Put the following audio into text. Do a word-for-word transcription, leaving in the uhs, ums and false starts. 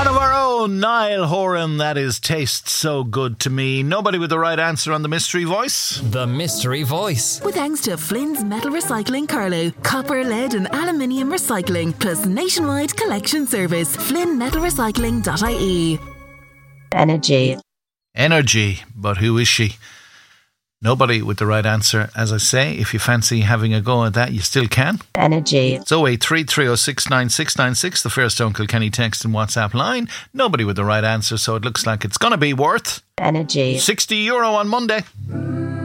One of our own, Niall Horan, that is Tastes So Good To Me. Nobody with the right answer on the mystery voice. The mystery voice. With thanks to Flynn's Metal Recycling Carlow, copper, lead and aluminium recycling, plus nationwide collection service. flynn metal recycling dot I E. Energy. Energy, but who is she? Nobody with the right answer. As I say, if you fancy having a go at that, you still can. Energy. It's oh eight three, three oh six, nine six nine six, the Fairstone Kilkenny text and WhatsApp line. Nobody with the right answer, so it looks like it's going to be worth Energy. sixty euro on Monday.